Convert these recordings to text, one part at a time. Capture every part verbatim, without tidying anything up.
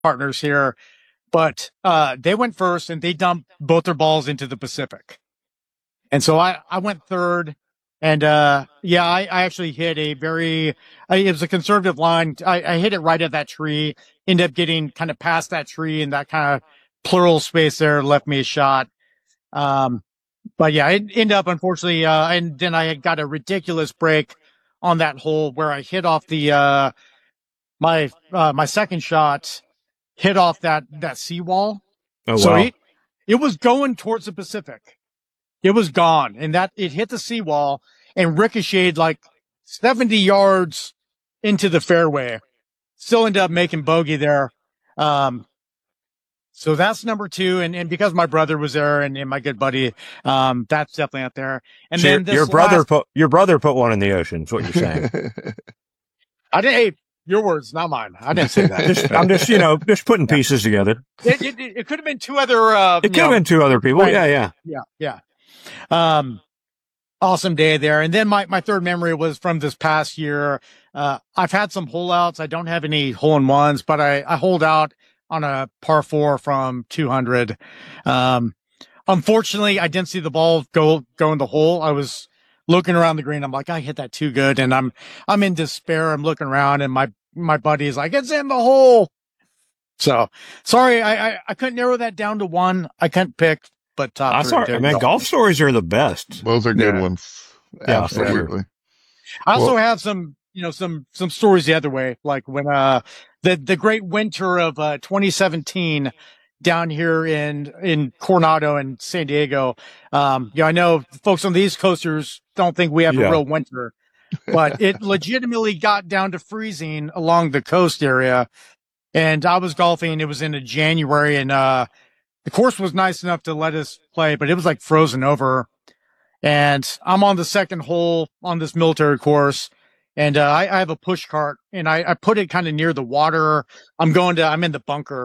partners here, but uh, they went first and they dumped both their balls into the Pacific. And so I, I went third. And uh, yeah, I, I actually hit a very, I, it was a conservative line. I, I hit it right at that tree, ended up getting kind of past that tree, and that kind of plural space there left me a shot. Um, but yeah, it ended up, unfortunately, uh, and then I got a ridiculous break on that hole where I hit off the, uh, my, uh, my second shot hit off that, that seawall. Oh, so wow. it, it was going towards the Pacific. It was gone, and that it hit the seawall and ricocheted like seventy yards into the fairway. Still ended up making bogey there. Um, so that's number two. And, and because my brother was there and, and my good buddy, um, that's definitely up there. And So then your, this your brother last, put your brother put one in the ocean. Is what you're saying? I didn't, hey, your words, not mine. I didn't say that. Just, I'm just, you know, just putting Yeah. pieces together. It, it, it could have been two other, uh, It could you have know, been two other people. Right. Yeah, yeah. Yeah, yeah. Um, awesome day there. And then my, my third memory was from this past year. Uh, I've had some hole outs. I don't have any hole in ones, but I, I hold out on a par four from two hundred. Um, unfortunately, I didn't see the ball go, go in the hole. I was looking around the green. I'm like, I hit that too good. And I'm, I'm in despair. I'm looking around and my, my buddy is like, it's in the hole. So sorry, I, I, I couldn't narrow that down to one. I couldn't pick, but top That's three. all right, man. Golf stories are the best. Those are good Yeah. ones. Yeah, Absolutely. I also Well- have some, you know, some, some stories the other way, like when, uh, the, the great winter of, uh, twenty seventeen down here in, in Coronado and San Diego. Um, you know, I know folks on the East Coasters don't think we have Yeah. a real winter, but it legitimately got down to freezing along the coast area. And I was golfing. It was in a January and, uh, the course was nice enough to let us play, but it was like frozen over. And I'm on the second hole on this military course. And, uh, I, I have a push cart and I, I put it kind of near the water. I'm going to, I'm in the bunker.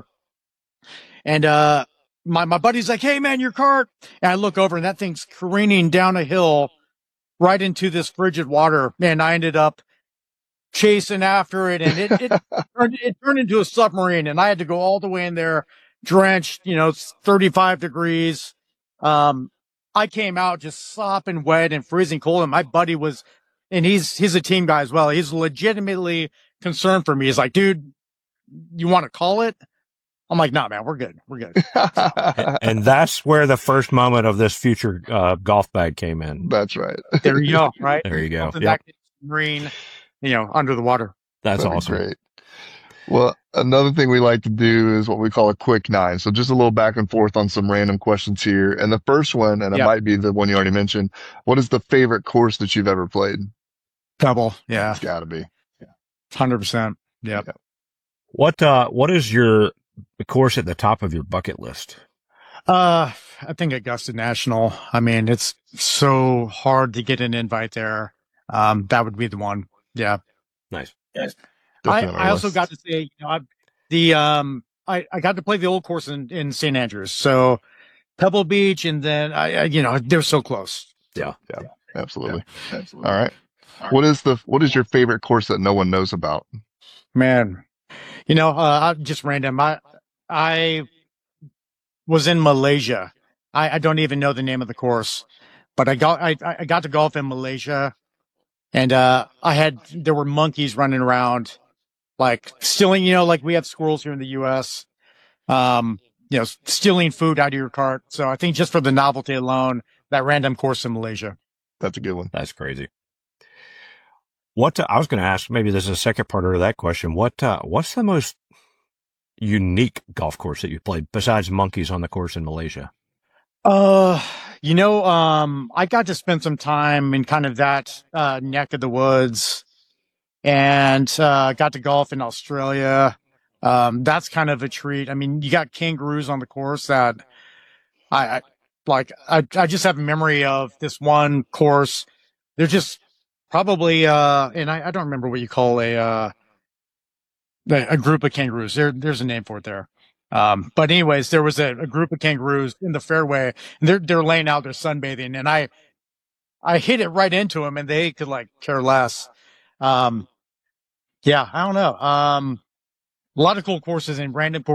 And, uh, my, my buddy's like, hey man, your cart. And I look over and that thing's careening down a hill right into this frigid water. And I ended up chasing after it and it, it, turned, it turned into a submarine and I had to go all the way in there drenched, you know, it's thirty-five degrees. Um, I came out just sopping wet and freezing cold and my buddy was, and he's, he's a team guy as well. He's legitimately concerned for me. He's like, dude, you want to call it? I'm like, nah, man, we're good. We're good. And, and that's where the first moment of this future uh, golf bag came in. That's right. There you go. Right. There you go. Something Yep. that green, you know, under the water. That's That'd be awesome. Great. Well, another thing we like to do is what we call a quick nine. So just a little back and forth on some random questions here. And the first one, and it Yeah. might be the one you already mentioned, what is the favorite course that you've ever played? Double. Yeah. It's gotta be. one hundred percent. Yeah. What uh, what is your course at the top of your bucket list? Uh, I think Augusta National. I mean, it's so hard to get an invite there. Um, that would be the one. Yeah. Nice. I, Definitely on our I also list. got to say, you know, I, the, um, I, I got to play the old course in, in Saint Andrews. So Pebble Beach and then I, I you know, they're so close. Absolutely. Absolutely. All right. What is the, what is your favorite course that no one knows about? Man, you know, uh, I just random. I, I was in Malaysia. I, I don't even know the name of the course, but I got, I, I got to golf in Malaysia and, uh, I had, there were monkeys running around, like stealing, you know, like we have squirrels here in the U S, um, you know, stealing food out of your cart. So I think just for the novelty alone, that random course in Malaysia. That's a good one. That's crazy. What uh, I was going to ask, maybe this is a second part of that question. What uh, what's the most unique golf course that you played besides monkeys on the course in Malaysia? Uh, you know, um, I got to spend some time in kind of that, uh, neck of the woods and, uh, got to golf in Australia. Um, that's kind of a treat. I mean, you got kangaroos on the course that I, I like, I, I just have a memory of this one course. They're just probably, uh, and I, I don't remember what you call a, uh, a, a group of kangaroos. There, there's a name for it there. Um, but anyways, there was a, a group of kangaroos in the fairway and they're, they're laying out, they're sunbathing and I, I hit it right into them and they could like care less. Um, yeah, I don't know. Um, A lot of cool courses in Brandon